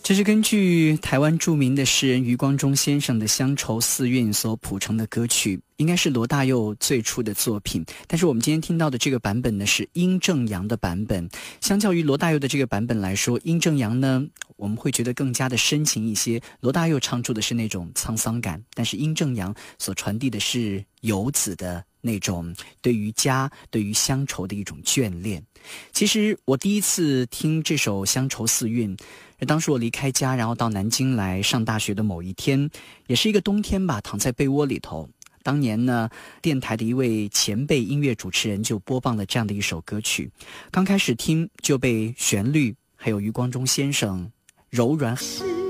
这是根据台湾著名的诗人余光中先生的《乡愁四韵》所谱成的歌曲，应该是罗大佑最初的作品。但是我们今天听到的这个版本呢，是殷正阳的版本。相较于罗大佑的这个版本来说，殷正阳呢，我们会觉得更加的深情一些。罗大佑唱出的是那种沧桑感，但是殷正阳所传递的是游子的那种对于家、对于乡愁的一种眷恋。其实我第一次听这首《乡愁四韵》，当时我离开家，然后到南京来上大学的某一天，也是一个冬天吧，躺在被窝里头。当年呢，电台的一位前辈音乐主持人就播放了这样的一首歌曲，刚开始听就被旋律还有余光中先生柔软